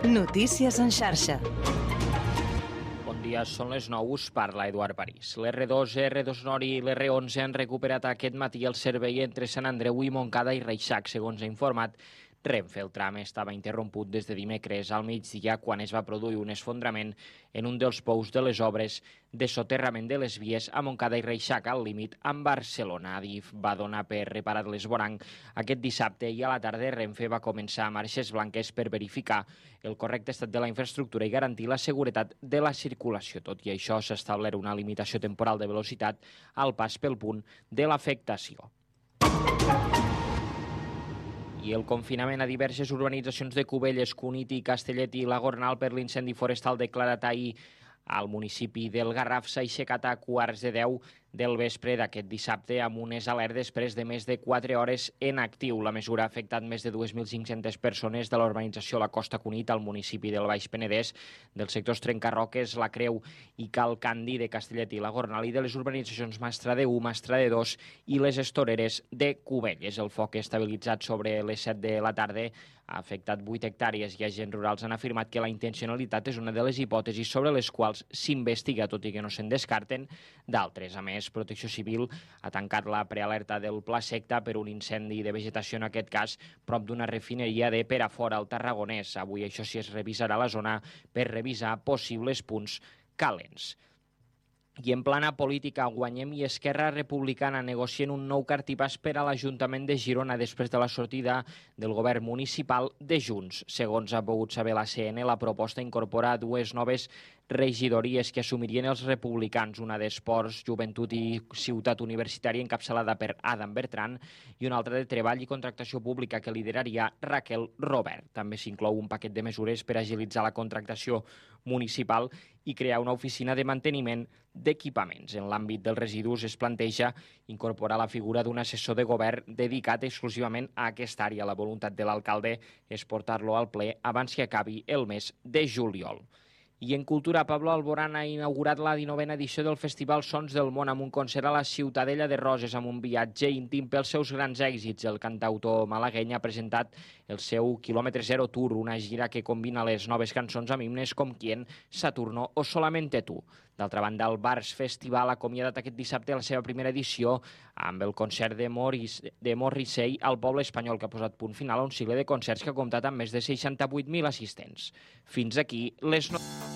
Notícies en xarxa. Bon dia, són les 9, us parla Eduard París. L'R2, R2 Nord i l'R11 han recuperat aquest matí el servei entre Sant Andreu i Montcada i Reixac, segons ha informat Renfe. El tram estava interromput des de dimecres al migdia quan es va produir un esfondrament en un dels pous de les obres de soterrament de les vies a Montcada i Reixac, al límit amb Barcelona. Adif va donar per reparat l'esvoranc aquest dissabte i a la tarda Renfe va començar marxes blanques per verificar el correcte estat de la infraestructura i garantir la seguretat de la circulació. Tot i això, s'ha establert una limitació temporal de velocitat al pas pel punt de l'afectació. I el confinament a diverses urbanitzacions de Cubelles, Cunit i Castellet i la Gornal per l'incendi forestal declarat ahir al municipi del Garraf s'ha aixecat a 9:15 del vespre d'aquest dissabte amb unes alertes després de més de 4 hores en actiu. La mesura ha afectat més de 2.500 persones de l'urbanització La Costa Cunit al municipi del Baix Penedès, dels sectors Trencarroques, La Creu i Cal Candi de Castellet i la Gornal i de les urbanitzacions Mastra de 1, Mastra de 2 i les Estoreres de Cubelles. El foc estabilitzat sobre les 7 de la tarda ha afectat 8 hectàrees i agents rurals han afirmat que la intencionalitat és una de les hipòtesis sobre les quals s'investiga, tot i que no se'n descarten d'altres. A més, Protecció Civil ha tancat la prealerta del Pla Secta per un incendi de vegetació, en aquest cas, prop d'una refineria de Perafort al Tarragonès. Avui, això sí, es revisarà la zona per revisar possibles punts calents. I en plana política, Guanyem i Esquerra Republicana negocien un nou cartipàs per a l'Ajuntament de Girona després de la sortida del govern municipal de Junts. Segons ha pogut saber la CN, la proposta incorpora 2 noves regidories que assumirien els republicans, una d'Esports, Joventut i Ciutat Universitària encapçalada per Adam Bertran i una altra de Treball i Contractació Pública que lideraria Raquel Robert. També s'inclou un paquet de mesures per agilitzar la contractació municipal i crear una oficina de manteniment d'equipaments. En l'àmbit dels residus es planteja incorporar la figura d'un assessor de govern dedicat exclusivament a aquesta àrea. La voluntat de l'alcalde és portar-lo al ple abans que acabi el mes de juliol. I en cultura, Pablo Alborán ha inaugurat la 19a edició del Festival Sons del Món amb un concert a la Ciutadella de Roses amb un viatge íntim pels seus grans èxits. El cantautor malagueny ha presentat el seu Kilómetro Zero Tour, una gira que combina les noves cançons amb himnes com Quién, Saturno o Solamente Tú. D'altra banda, el Bars Festival ha acomiadat aquest dissabte la seva primera edició amb el concert de Morrissey al poble espanyol, que ha posat punt final a un cicle de concerts que ha comptat amb més de 68.000 assistents. Fins aquí les notícies.